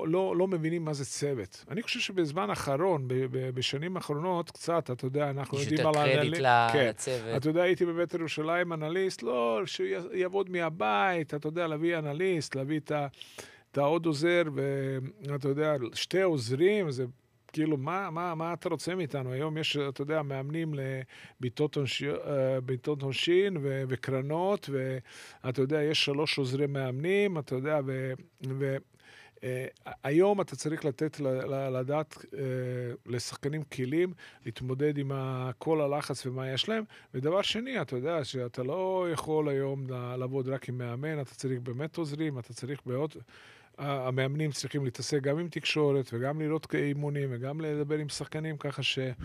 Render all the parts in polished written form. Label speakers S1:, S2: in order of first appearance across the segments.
S1: לא מבינים מה זה צוות. אני חושב שבזמן האחרון, בשנים האחרונות, קצת, אתה יודע, אנחנו יודעים על
S2: יש יותר קרדיט לצוות.
S1: אתה יודע, הייתי בבית ירושלים אנליסט, לא, שיעבוד מהבית, אתה יודע, להביא אנליסט, להביא את העוד עוזר, ואתה יודע, שתי עוזרים, זה כאילו, מה אתה רוצה מאיתנו? היום יש, אתה יודע, מאמנים לביתות עונשין וקרנות, ואתה יודע, יש 3 עוזרי מאמנים, אתה יודע, היום אתה צריך לתת לדעת לשחקנים כלים, להתמודד עם כל הלחץ ומה יש להם. ודבר שני, אתה יודע שאתה לא יכול היום לעבוד רק עם מאמן, אתה צריך באמת עוזרים, אתה צריך בעוד... המאמנים צריכים להתעסק גם עם תקשורת וגם לראות אימונים וגם לדבר עם שחקנים, ככה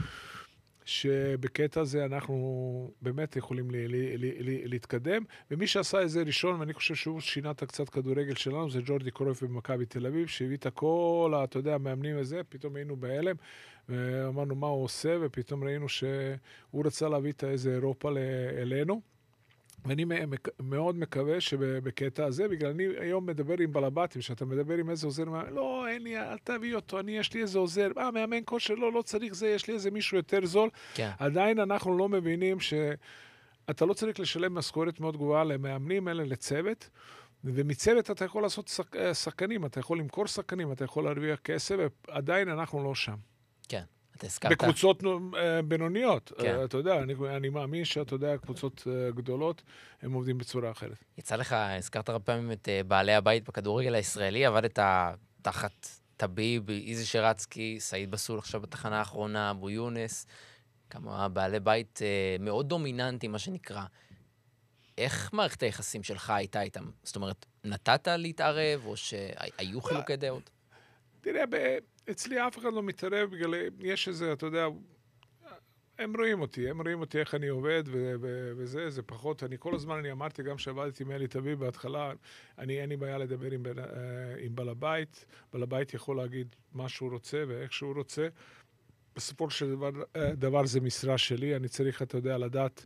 S1: שבקטע הזה אנחנו באמת יכולים להתקדם. ומי שעשה את זה ראשון, ואני חושב שהוא שינה את קצת כדורגל שלנו, זה ג'ורדי קרויף במכבי תל אביב, שהביא את כל, אתה יודע, המאמנים הזה, פתאום היינו בהלם, ואמרנו מה הוא עושה, ופתאום ראינו שהוא רצה להביא את איזה אירופה אלינו. ואני מאוד מקווה שבקטע הזה, בגלל אני היום מדבר עם בלבטים, שאתה מדבר עם איזה עוזר, לא, אין לי, אל תביא אותו, יש לי איזה עוזר, מאמן כושר, לא צריך זה, יש לי איזה מישהו יותר זול.
S2: כן.
S1: עדיין אנחנו לא מבינים שאתה לא צריך לשלם משכורת מאוד גבוהה למאמנים, אלא לצוות, ומצוות אתה יכול לעשות שחקנים, אתה יכול למכור שחקנים, אתה יכול להרוויח כסף, ועדיין אנחנו לא שם.
S2: כן. הזכרת...
S1: בקבוצות בינוניות.
S2: כן.
S1: אתה יודע, אני מאמין שאתה יודע, קבוצות גדולות, הם עובדים בצורה אחרת.
S2: יצא לך, הזכרת הרבה פעמים את בעלי הבית בכדורגל הישראלי, עבדת תחת טביב, איזי שרצקי, סעיד בסול עכשיו בתחנה האחרונה, אבו יונס, כמה בעלי בית מאוד דומיננטי, מה שנקרא. איך מערכת היחסים שלך הייתה איתם? זאת אומרת, נתת להתערב, או שהיו חילוקי דעות?
S1: תראה, אצלי אף אחד לא מתערב, בגלל יש איזה, אתה יודע, הם רואים אותי איך אני עובד, וזה, זה פחות, כל הזמן אני אמרתי, גם שעבדתי עם אלי טביב בהתחלה, אין לי בעיה לדבר עם בעל הבית, בעל הבית יכול להגיד מה שהוא רוצה ואיך שהוא רוצה, בסופו של דבר זה משרה שלי, אני צריך, אתה יודע, לדעת,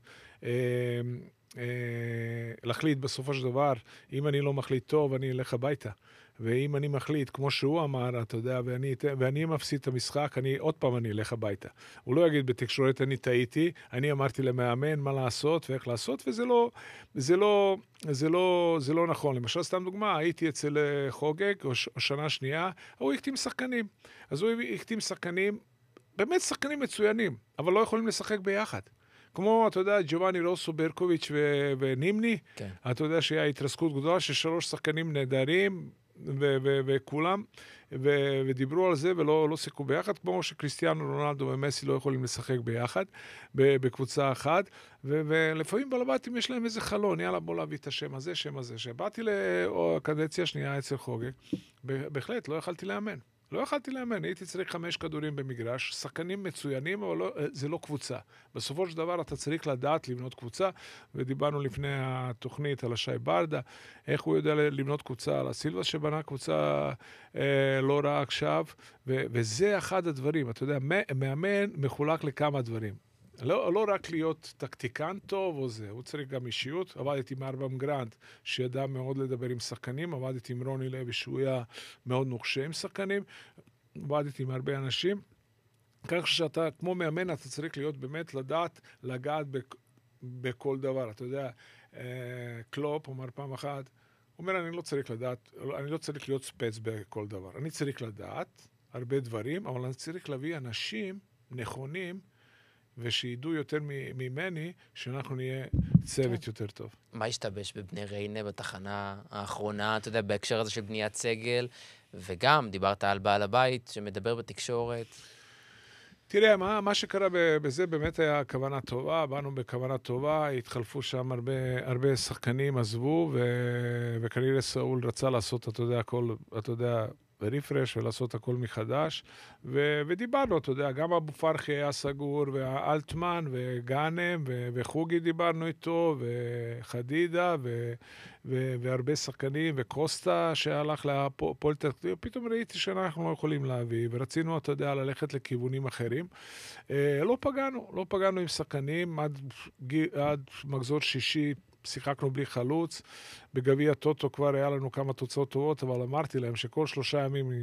S1: להחליט בסופו של דבר, אם אני לא מחליט טוב, אני אלך הביתה. ואם אני מחליט, כמו שהוא אמר, אתה יודע, ואני מפסיד את המשחק, עוד פעם אני אלך הביתה. הוא לא יגיד בתקשורת, אני טעיתי, אני אמרתי למאמן מה לעשות ואיך לעשות, וזה לא נכון. למשל, סתם דוגמה, הייתי אצל חוגג, או שנה שנייה, הוא החתים שחקנים. אז הוא החתים שחקנים, באמת שחקנים מצוינים, אבל לא יכולים לשחק ביחד. כמו, אתה יודע, ג'ובאני רוסו, ברקוביץ' ונימני,
S2: כן.
S1: אתה יודע שהיה התרסקות גדולה, ששלוש שחקנים נהדרים, וכולם, ודיברו על זה ולא שיחקו ביחד, כמו שקריסטיאנו רונלדו ומסי לא יכולים לשחק ביחד, בקבוצה אחת, ולפעמים בלבטים יש להם איזה חלון, יאללה בוא להביא את השם הזה, שם הזה. שבאתי לקדנציה שנייה אצל חוגג, בהחלט לא יכלתי לאמן, הייתי צריך 5 כדורים במגרש, שחקנים מצוינים, אבל זה לא קבוצה. בסופו של דבר אתה צריך לדעת לבנות קבוצה, ודיברנו לפני התוכנית על השי ברדה, איך הוא יודע לבנות קבוצה, על הסילבה שבנה קבוצה לא רע עכשיו, וזה אחד הדברים, אתה יודע, מאמן מחולק לכמה דברים. לא רק להיות טקטיקן טוב או זה, הוא צריך גם אישיות. עבדתי עם ארבם גרנד, שידע מאוד לדבר עם שחקנים, עבדתי עם רוני לוי, שהוא היה מאוד נוחשה עם שחקנים, עבדתי עם הרבה אנשים. כך שאתה, כמו מאמן, אתה צריך להיות באמת לדעת, לגעת בכל דבר. אתה יודע, קלופ אומר פעם אחת, הוא אומר, אני לא צריך להיות ספץ בכל דבר. אני צריך לדעת הרבה דברים, אבל אני צריך להביא אנשים נכונים, ושידעו יותר ממני, שאנחנו נהיה צוות יותר טוב.
S2: מה השתבש בבני ריינה בתחנה האחרונה, אתה יודע, בהקשר הזה של בניית סגל, וגם דיברת על בעל הבית שמדבר בתקשורת?
S1: תראה, מה שקרה בזה באמת היה כוונה טובה, באנו בכוונה טובה, התחלפו שם הרבה שחקנים, עזבו, וכנראה סאול רצה לעשות, אתה יודע, ריפרש ולעשות הכל מחדש, ודיברנו, אתה יודע, גם אבו פרחי היה סגור, והאלטמן, וגאנם, וחוגי דיברנו איתו, וחדידה, והרבה שחקנים, וקוסטה שהלך לפולטר, פתאום ראיתי שאנחנו לא יכולים להביא, ורצינו, אתה יודע, ללכת לכיוונים אחרים. לא פגענו עם שחקנים, עד מחזור שישי, שיחקנו בלי חלוץ, בגביע טוטו כבר היה לנו כמה תוצאות טובות, אבל אמרתי להם שכל 3 ימים